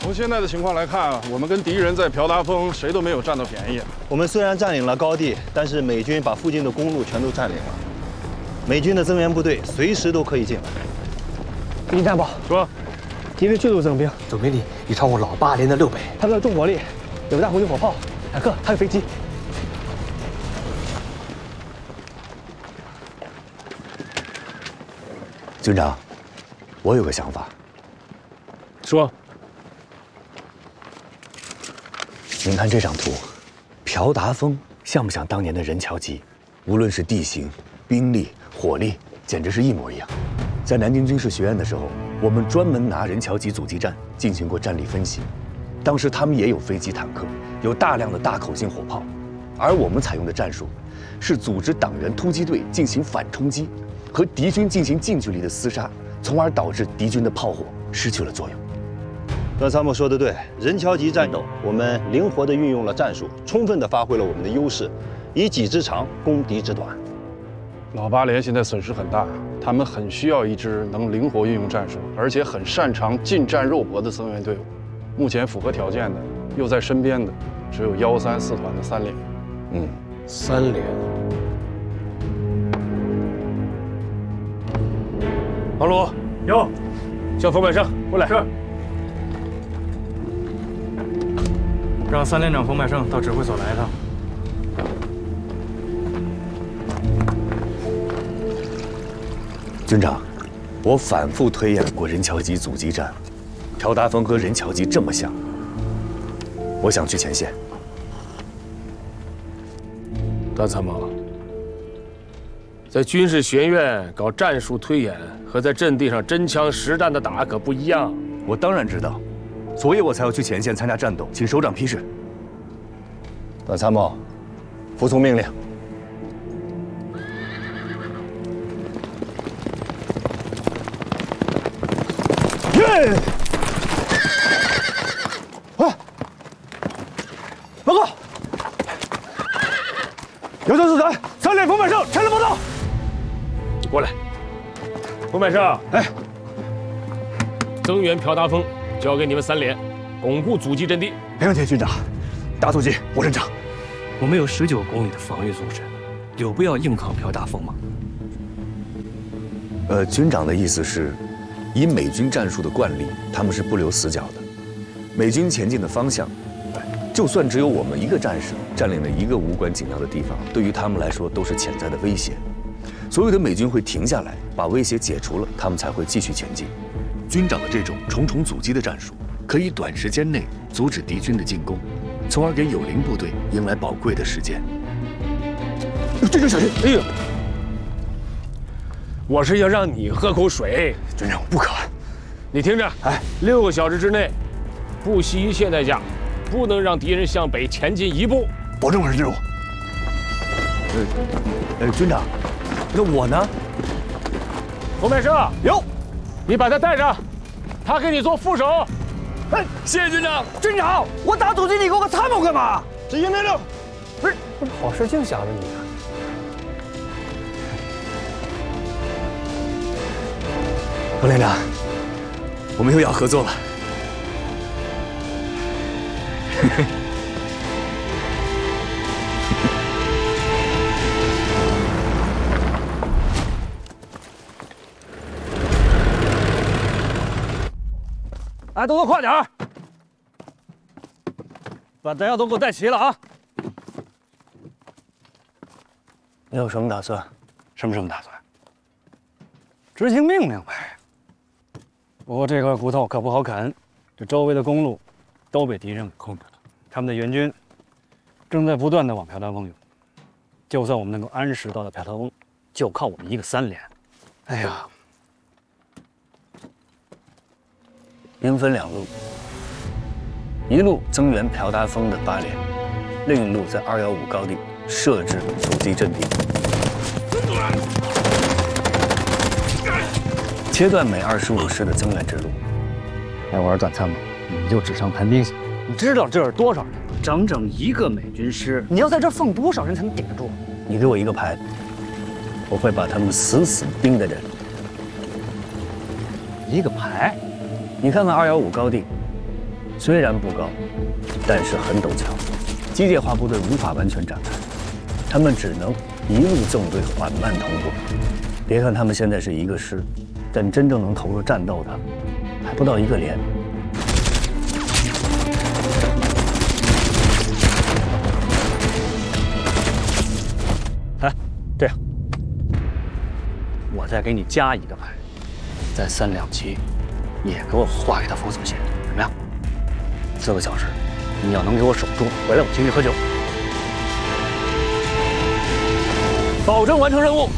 从现在的情况来看，我们跟敌人在朴达峰谁都没有占到便宜。 我们虽然占领了高地，但是美军把附近的公路全都占领了。美军的增援部队随时都可以进来。 兵战报说， 敌人迅速增兵， 总兵力已超过老8连的6倍。 他们的重火力有大红军火炮、坦克，还有飞机。 军长，我有个想法。 说。 您看这张图，朴达峰像不像当年的任乔吉？无论是地形、兵力、火力，简直是一模一样。在南京军事学院的时候，我们专门拿任乔吉阻击战进行过战力分析。当时他们也有飞机、坦克，有大量的大口径火炮，而我们采用的战术是组织党员突击队进行反冲击，和敌军进行近距离的厮杀，从而导致敌军的炮火失去了作用。 段参谋说的对，任乔吉战斗，我们灵活地运用了战术，充分地发挥了我们的优势，以己之长攻敌之短。 老8连现在损失很大，他们很需要一支能灵活运用战术，而且很擅长近战肉搏的增援队伍。目前符合条件的，又在身边的，只有134团的3连。 3连。王鲁， 有， 叫冯满生过来。 是。让3连长冯满生到指挥所来一趟。 军长，我反复推演过任乔吉阻击战，朴达峰和任乔吉这么像，我想去前线。 段参谋，在军事学院搞战术推演和在阵地上真枪实弹的打可不一样。 我当然知道，所以我才要去前线参加战斗，请首长批示。段参谋，服从命令。 报告，有生之团3连冯满生前来报道。 你过来，冯满生， 哎， 增援朴达峰交给你们3连，巩固阻击阵地。 没问题，军长。大阻击，我认账。 我们有19公里的防御组织，有必要硬抗朴达峰吗？ 军长的意思是，以美军战术的惯例，他们是不留死角的。美军前进的方向，就算只有我们一个战士占领了一个无关紧要的地方，对于他们来说都是潜在的威胁。所有的美军会停下来，把威胁解除了，他们才会继续前进。军长的这种重重阻击的战术，可以短时间内阻止敌军的进攻，从而给友邻部队迎来宝贵的时间。 军长小心！哎呦，我是要让你喝口水。 军长，我不渴。 你听着，哎，6个小时之内，不惜一切代价，不能让敌人向北前进1步。 保证完成任务。军长，那我呢？ 冯满生， 有， 你把他带上，他给你做副手。 哎，谢谢军长。军长，我打阻击，你给我个参谋干嘛？执行命令。不是好事净想着你啊！ 冯连长，我们又要合作了。 哎，动作快点儿，把弹药都给我带齐了啊！ 你有什么打算？ 什么打算？执行命令呗。不过这块骨头可不好啃，这周围的公路都被敌人给控制了，他们的援军正在不断的往朴达峰涌。就算我们能够安时到了朴达峰，就靠我们一个3连。哎呀！ 兵分2路，一路增援朴达峰的8连，另一路在215高地设置阻击阵地，切断每25师的增援之路。 哎，我说段参谋，你就纸上谈兵行？你知道这是多少人？整整1个美军师，你要在这放多少人才能顶得住？ 你给我一个排，我会把他们死死盯在这里。 一个排？ 你看看215高地， 虽然不高，但是很陡峭，机械化部队无法完全展开，他们只能一路纵队缓慢通过。别看他们现在是一个师，但真正能投入战斗的还不到一个连。哎，这样，我再给你加一个牌，在3两7，也给我画给他封锁线，怎么样？4个小时，你要能给我守住，回来我请你喝酒，保证完成任务。